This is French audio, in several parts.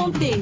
santé.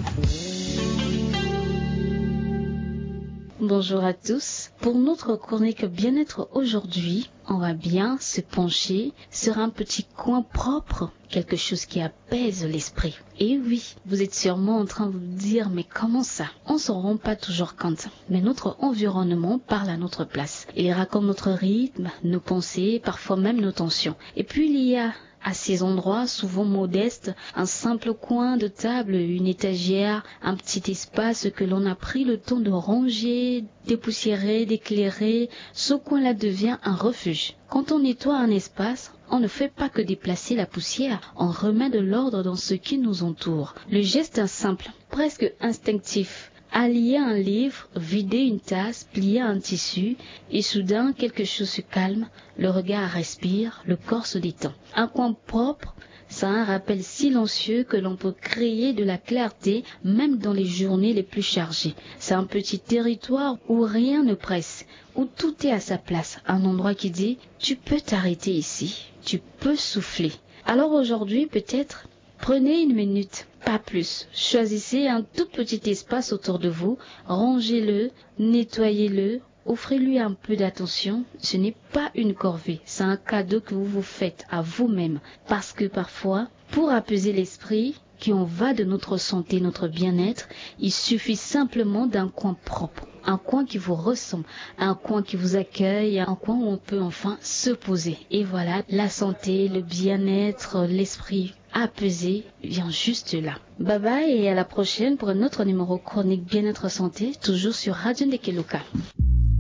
Bonjour à tous. Pour notre chronique bien-être aujourd'hui, on va bien se pencher sur un petit coin propre, quelque chose qui apaise l'esprit. Et oui, vous êtes sûrement en train de vous dire, mais comment ça? On s'en rend pas toujours compte. Mais notre environnement parle à notre place. Il raconte notre rythme, nos pensées, parfois même nos tensions. Et puis il y a à ces endroits souvent modestes, un simple coin de table, une étagère, un petit espace que l'on a pris le temps de ranger, dépoussiérer, d'éclairer, ce coin-là devient un refuge. Quand on nettoie un espace, on ne fait pas que déplacer la poussière, on remet de l'ordre dans ce qui nous entoure. Le geste est simple, presque instinctif. Allier un livre, vider une tasse, plier un tissu, et soudain quelque chose se calme, le regard respire, le corps se détend. Un coin propre, c'est un rappel silencieux que l'on peut créer de la clarté même dans les journées les plus chargées. C'est un petit territoire où rien ne presse, où tout est à sa place. Un endroit qui dit « tu peux t'arrêter ici, tu peux souffler ». Alors aujourd'hui peut-être, prenez une minute, pas plus. Choisissez un tout petit espace autour de vous, rangez-le, nettoyez-le, offrez-lui un peu d'attention. Ce n'est pas une corvée, c'est un cadeau que vous vous faites à vous-même. Parce que parfois, pour apaiser l'esprit, qui en va de notre santé, notre bien-être, il suffit simplement d'un coin propre, un coin qui vous ressemble, un coin qui vous accueille, un coin où on peut enfin se poser. Et voilà, la santé, le bien-être, l'esprit apaisé vient juste là. Bye bye et à la prochaine pour un autre numéro chronique bien-être santé, toujours sur Radio Ndekeluka.